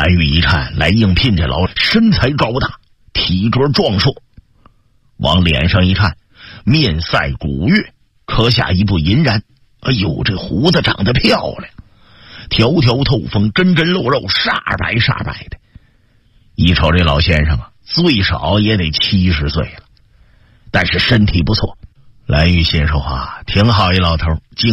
蓝玉一看，来应聘这老身材高大，体格壮硕，往脸上一看，面赛古月，刻下一部银髯。哎呦，这胡子长得漂亮，条条透风，针针露肉，煞白煞白的。一瞅这老先生啊，最少也得70岁了，但是身体不错。蓝玉心说啊，挺好一老头，